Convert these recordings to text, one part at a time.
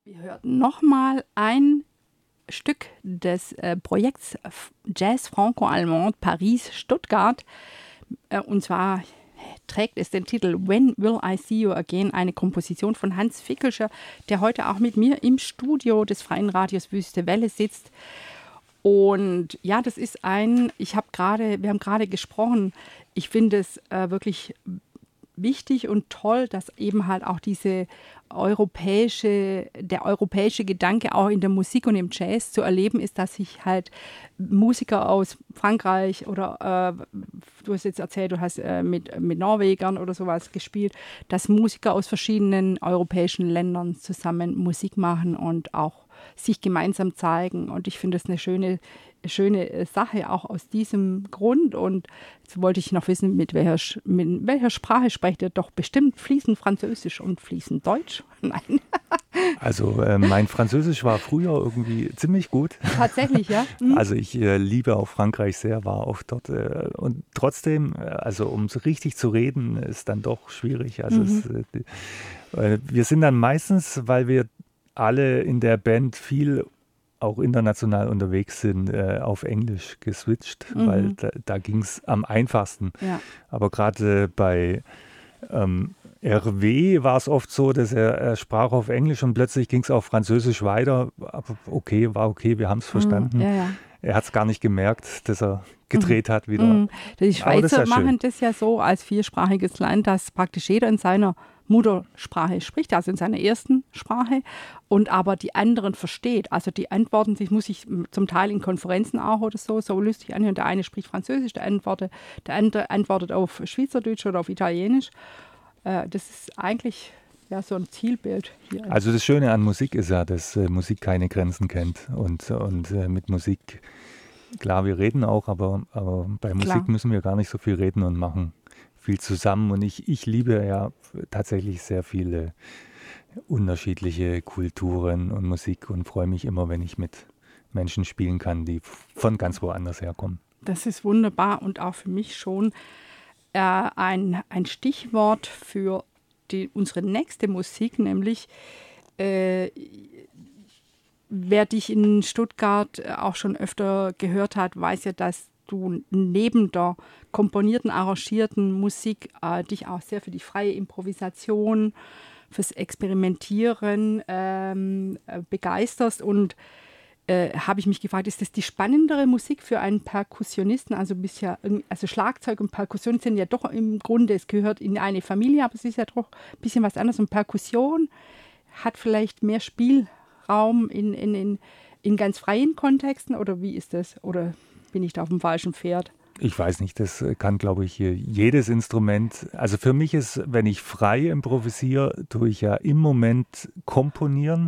Wir hörten nochmal ein Stück des Projekts Jazz Franco-Allemand Paris-Stuttgart. Und zwar trägt es den Titel When Will I See You Again, eine Komposition von Hans Fickelscher, der heute auch mit mir im Studio des Freien Radios Wüste Welle sitzt. Und ja, das ist wir haben gerade gesprochen, ich finde es wirklich wichtig und toll, dass eben halt auch der europäische Gedanke auch in der Musik und im Jazz zu erleben ist, dass sich halt Musiker aus Frankreich oder du hast jetzt erzählt, du hast mit Norwegern oder sowas gespielt, dass Musiker aus verschiedenen europäischen Ländern zusammen Musik machen und auch sich gemeinsam zeigen. Und ich finde das eine schöne Sache, auch aus diesem Grund. Und jetzt wollte ich noch wissen, mit welcher Sprache sprecht ihr? Doch bestimmt fließend Französisch und fließend Deutsch? Nein. Also mein Französisch war früher irgendwie ziemlich gut. Tatsächlich, ja? Mhm. Also ich liebe auch Frankreich sehr, war auch dort. Und trotzdem, also um so richtig zu reden, ist dann doch schwierig. Also wir sind dann meistens, weil wir alle in der Band viel auch international unterwegs sind, auf Englisch geswitcht, weil da ging es am einfachsten. Ja. Aber gerade bei RW war es oft so, dass er sprach auf Englisch und plötzlich ging es auf Französisch weiter. Aber war okay, wir haben es verstanden. Ja. Er hat es gar nicht gemerkt, dass er gedreht hat wieder. Die Schweizer machen das ja so als viersprachiges Land, dass praktisch jeder in seiner Muttersprache spricht, also in seiner ersten Sprache, und aber die anderen versteht. Also die antworten sich, muss ich zum Teil in Konferenzen auch oder so lustig anhören. Der eine spricht Französisch, der andere antwortet auf Schweizerdeutsch oder auf Italienisch. Das ist eigentlich ja so ein Zielbild hier. Also das Schöne an Musik ist ja, dass Musik keine Grenzen kennt und mit Musik, klar, wir reden auch, aber bei Musik müssen wir gar nicht so viel reden und machen viel zusammen. Und ich liebe ja tatsächlich sehr viele unterschiedliche Kulturen und Musik und freue mich immer, wenn ich mit Menschen spielen kann, die von ganz woanders herkommen. Das ist wunderbar und auch für mich schon ein Stichwort für unsere nächste Musik, nämlich wer dich in Stuttgart auch schon öfter gehört hat, weiß ja, dass du neben der komponierten, arrangierten Musik dich auch sehr für die freie Improvisation, fürs Experimentieren begeisterst. Und habe ich mich gefragt, ist das die spannendere Musik für einen Perkussionisten? Also Schlagzeug und Perkussion sind ja doch im Grunde, es gehört in eine Familie, aber es ist ja doch ein bisschen was anderes. Und Perkussion hat vielleicht mehr Spielraum in ganz freien Kontexten, oder wie ist das? Oder bin ich da auf dem falschen Pferd? Ich weiß nicht, das kann, glaube ich, jedes Instrument. Also für mich ist, wenn ich frei improvisiere, tue ich ja im Moment komponieren.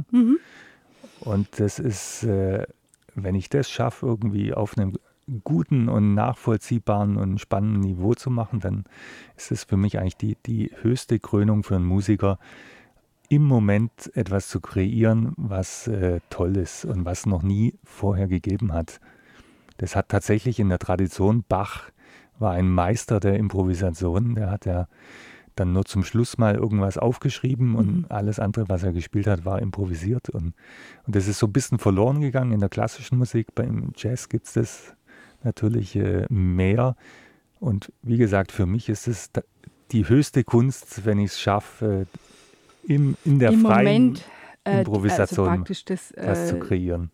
Und das ist, wenn ich das schaffe, irgendwie auf einem guten und nachvollziehbaren und spannenden Niveau zu machen, dann ist es für mich eigentlich die höchste Krönung für einen Musiker, im Moment etwas zu kreieren, was toll ist und was noch nie vorher gegeben hat. Das hat tatsächlich in der Tradition, Bach war ein Meister der Improvisation, der hat ja dann nur zum Schluss mal irgendwas aufgeschrieben und alles andere, was er gespielt hat, war improvisiert. Und das ist so ein bisschen verloren gegangen in der klassischen Musik. Beim Jazz gibt es das natürlich mehr. Und wie gesagt, für mich ist es die höchste Kunst, wenn ich es schaffe, in der freien Improvisation was zu kreieren.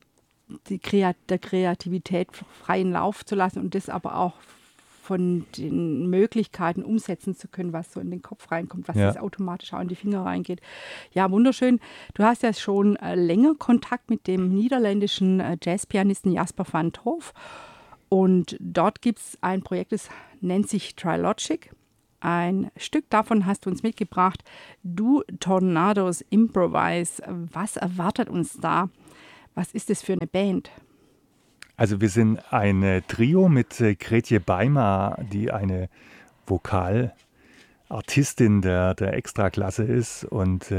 Der Kreativität freien Lauf zu lassen und das aber auch von den Möglichkeiten umsetzen zu können, was so in den Kopf reinkommt, was das automatisch auch in die Finger reingeht. Ja, wunderschön. Du hast ja schon länger Kontakt mit dem niederländischen Jazzpianisten Jasper van 't Hof. Und dort gibt es ein Projekt, das nennt sich Trilogic. Ein Stück davon hast du uns mitgebracht. Du Tornados Improvise. Was erwartet uns da? Was ist das für eine Band? Also wir sind ein Trio mit Gretje Beima, die eine Vokalartistin der Extraklasse ist. Und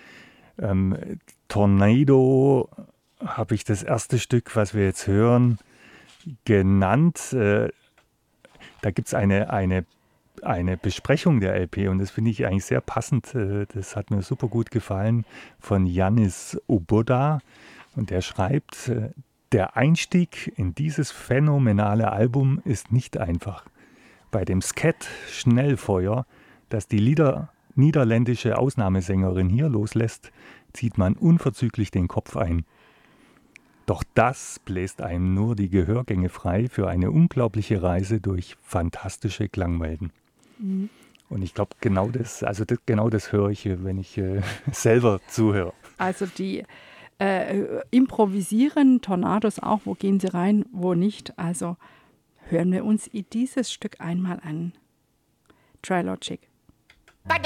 Tornado habe ich das erste Stück, was wir jetzt hören, genannt. Da gibt es eine eine Besprechung der LP und das finde ich eigentlich sehr passend. Das hat mir super gut gefallen von Yannis Oboda und der schreibt, der Einstieg in dieses phänomenale Album ist nicht einfach. Bei dem Skat Schnellfeuer, das die niederländische Ausnahmesängerin hier loslässt, zieht man unverzüglich den Kopf ein. Doch das bläst einem nur die Gehörgänge frei für eine unglaubliche Reise durch fantastische Klangwelten. Mhm. Und ich glaube, genau das höre ich, wenn ich selber zuhöre. Also die improvisieren Tornados auch, wo gehen sie rein, wo nicht. Also hören wir uns dieses Stück einmal an. Trilogic.